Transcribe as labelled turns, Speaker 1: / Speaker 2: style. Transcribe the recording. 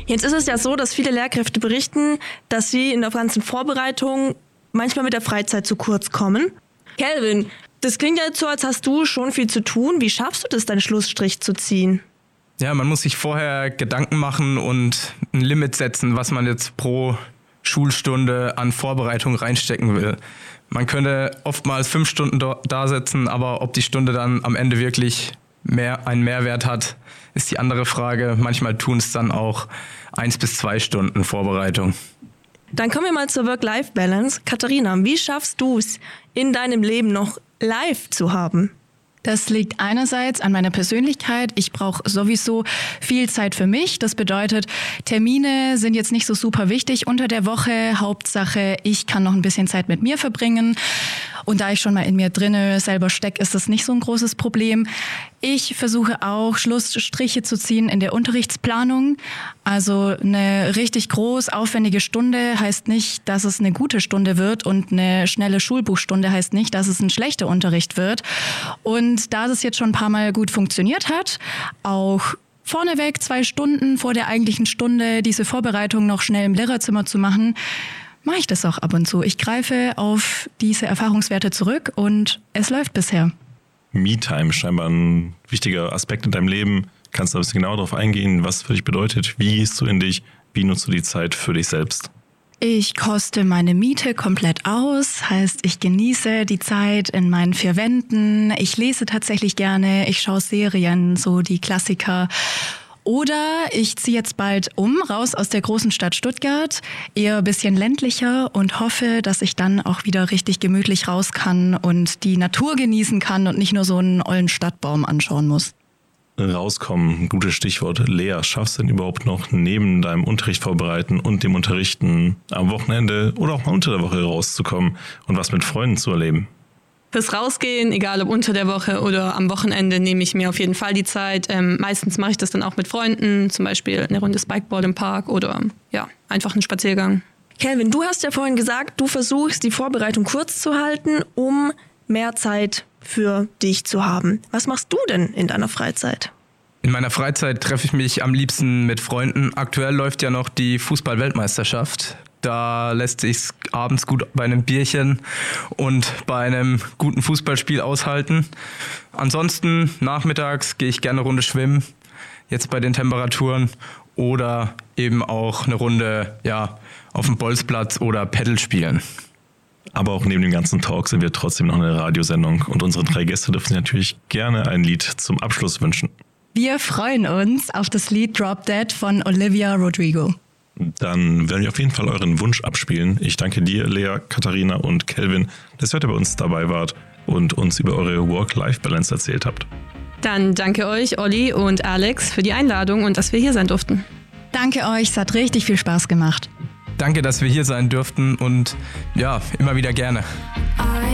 Speaker 1: Jetzt ist es ja so, dass viele Lehrkräfte berichten, dass sie in der ganzen Vorbereitung manchmal mit der Freizeit zu kurz kommen. Kelvin, das klingt ja jetzt so, als hast du schon viel zu tun. Wie schaffst du das, deinen Schlussstrich zu ziehen?
Speaker 2: Ja, man muss sich vorher Gedanken machen und ein Limit setzen, was man jetzt pro Schulstunde an Vorbereitung reinstecken will. Man könnte oftmals 5 Stunden da sitzen, aber ob die Stunde dann am Ende wirklich einen Mehrwert hat, ist die andere Frage. Manchmal tun es dann auch 1 bis 2 Stunden Vorbereitung.
Speaker 1: Dann kommen wir mal zur Work-Life-Balance. Katharina, wie schaffst du es, in deinem Leben noch live zu haben?
Speaker 3: Das liegt einerseits an meiner Persönlichkeit. Ich brauche sowieso viel Zeit für mich. Das bedeutet, Termine sind jetzt nicht so super wichtig unter der Woche. Hauptsache, ich kann noch ein bisschen Zeit mit mir verbringen. Und da ich schon mal in mir drinne selber stecke, ist das nicht so ein großes Problem. Ich versuche auch, Schlussstriche zu ziehen in der Unterrichtsplanung. Also eine richtig groß aufwendige Stunde heißt nicht, dass es eine gute Stunde wird, und eine schnelle Schulbuchstunde heißt nicht, dass es ein schlechter Unterricht wird. Und da es jetzt schon ein paar Mal gut funktioniert hat, auch vorneweg 2 Stunden vor der eigentlichen Stunde diese Vorbereitung noch schnell im Lehrerzimmer zu machen, mache ich das auch ab und zu. Ich greife auf diese Erfahrungswerte zurück und es läuft bisher.
Speaker 4: Me-Time, scheinbar ein wichtiger Aspekt in deinem Leben. Kannst du ein bisschen genauer darauf eingehen, was für dich bedeutet? Wie gehst du in dich? Wie nutzt du die Zeit für dich selbst?
Speaker 3: Ich koste meine Miete komplett aus, heißt, ich genieße die Zeit in meinen 4 Wänden. Ich lese tatsächlich gerne, ich schaue Serien, so die Klassiker. Oder ich ziehe jetzt bald raus aus der großen Stadt Stuttgart, eher ein bisschen ländlicher, und hoffe, dass ich dann auch wieder richtig gemütlich raus kann und die Natur genießen kann und nicht nur so einen ollen Stadtbaum anschauen muss.
Speaker 4: Rauskommen, gutes Stichwort. Lea, schaffst du denn überhaupt noch neben deinem Unterricht vorbereiten und dem Unterrichten am Wochenende oder auch mal unter der Woche rauszukommen und was mit Freunden zu erleben?
Speaker 5: Fürs Rausgehen, egal ob unter der Woche oder am Wochenende, nehme ich mir auf jeden Fall die Zeit. Meistens mache ich das dann auch mit Freunden, zum Beispiel eine Runde Spikeboard im Park oder ja, einfach einen Spaziergang.
Speaker 1: Kelvin, du hast ja vorhin gesagt, du versuchst, die Vorbereitung kurz zu halten, um mehr Zeit für dich zu haben. Was machst du denn in deiner Freizeit?
Speaker 2: In meiner Freizeit treffe ich mich am liebsten mit Freunden. Aktuell läuft ja noch die Fußball-Weltmeisterschaft. Da lässt sich's abends gut bei einem Bierchen und bei einem guten Fußballspiel aushalten. Ansonsten nachmittags gehe ich gerne eine Runde schwimmen, jetzt bei den Temperaturen, oder eben auch eine Runde auf dem Bolzplatz oder Paddle spielen.
Speaker 4: Aber auch neben dem ganzen Talk sind wir trotzdem noch eine Radiosendung, und unsere 3 Gäste dürfen sich natürlich gerne ein Lied zum Abschluss wünschen.
Speaker 3: Wir freuen uns auf das Lied Drop Dead von Olivia Rodrigo.
Speaker 4: Dann werden wir auf jeden Fall euren Wunsch abspielen. Ich danke dir, Lea, Katharina und Kelvin, dass ihr heute bei uns dabei wart und uns über eure Work-Life-Balance erzählt habt.
Speaker 5: Dann danke euch, Olli und Alex, für die Einladung und dass wir hier sein durften.
Speaker 3: Danke euch, es hat richtig viel Spaß gemacht.
Speaker 2: Danke, dass wir hier sein durften, und ja, immer wieder gerne.